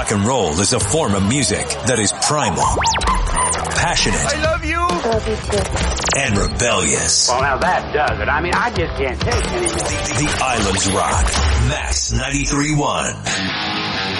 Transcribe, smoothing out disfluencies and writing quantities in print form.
rock and roll is a form of music that is primal, passionate. I love you. Love you too. And rebellious. Well, now that does it. I mean, I just can't take it anymore. The Islands Rock. Max 93.1.